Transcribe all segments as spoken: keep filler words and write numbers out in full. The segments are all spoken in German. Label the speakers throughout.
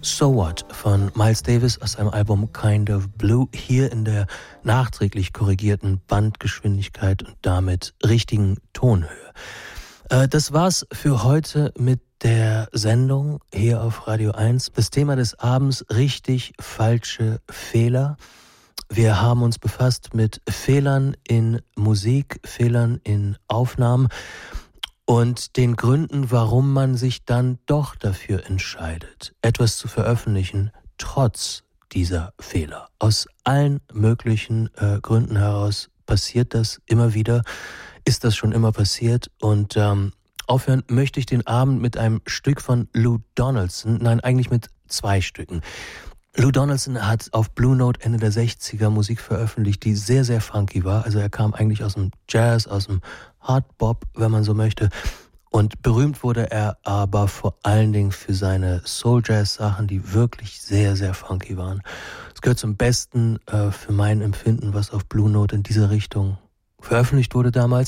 Speaker 1: So What von Miles Davis aus seinem Album Kind of Blue, hier in der nachträglich korrigierten Bandgeschwindigkeit und damit richtigen Tonhöhe. Äh, das war's für heute mit der Sendung hier auf Radio eins. Das Thema des Abends: richtig, falsche Fehler. Wir haben uns befasst mit Fehlern in Musik, Fehlern in Aufnahmen und den Gründen, warum man sich dann doch dafür entscheidet, etwas zu veröffentlichen, trotz dieser Fehler. Aus allen möglichen äh, Gründen heraus passiert das immer wieder, ist das schon immer passiert. Und ähm, aufhören möchte ich den Abend mit einem Stück von Lou Donaldson, nein, eigentlich mit zwei Stücken. Lou Donaldson hat auf Blue Note Ende der sechziger Musik veröffentlicht, die sehr, sehr funky war. Also er kam eigentlich aus dem Jazz, aus dem Hard Bop, wenn man so möchte. Und berühmt wurde er aber vor allen Dingen für seine Soul-Jazz-Sachen, die wirklich sehr, sehr funky waren. Es gehört zum Besten äh, für mein Empfinden, was auf Blue Note in dieser Richtung veröffentlicht wurde damals.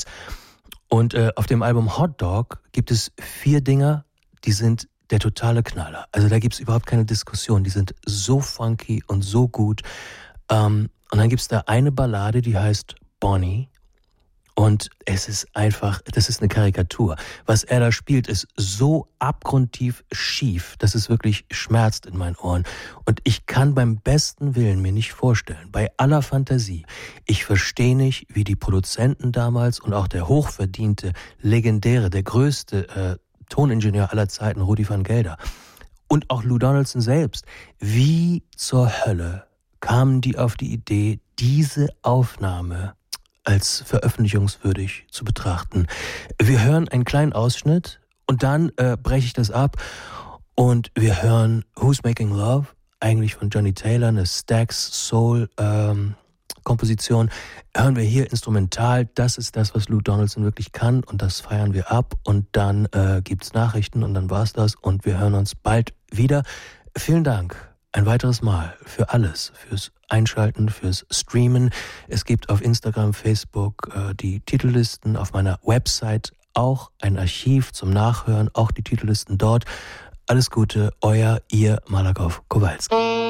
Speaker 1: Und äh, auf dem Album Hot Dog gibt es vier Dinger, die sind der totale Knaller. Also da gibt's überhaupt keine Diskussion. Die sind so funky und so gut. Ähm, und dann gibt's da eine Ballade, die heißt Bonnie. Und es ist einfach, das ist eine Karikatur. Was er da spielt, ist so abgrundtief schief, dass es wirklich schmerzt in meinen Ohren. Und ich kann beim besten Willen mir nicht vorstellen, bei aller Fantasie, ich verstehe nicht, wie die Produzenten damals und auch der hochverdiente, legendäre, der größte äh, Toningenieur aller Zeiten, Rudi van Gelder, und auch Lou Donaldson selbst, wie zur Hölle kamen die auf die Idee, diese Aufnahme als veröffentlichungswürdig zu betrachten. Wir hören einen kleinen Ausschnitt und dann äh, breche ich das ab und wir hören Who's Making Love, eigentlich von Johnny Taylor, eine Stax Soul ähm, Komposition, hören wir hier instrumental. Das ist das, was Lou Donaldson wirklich kann und das feiern wir ab. Und dann äh, gibt's Nachrichten und dann war's das und wir hören uns bald wieder. Vielen Dank ein weiteres Mal für alles, fürs Einschalten, fürs Streamen. Es gibt auf Instagram, Facebook äh, die Titellisten, auf meiner Website auch ein Archiv zum Nachhören, auch die Titellisten dort. Alles Gute, euer, ihr Malakoff Kowalski.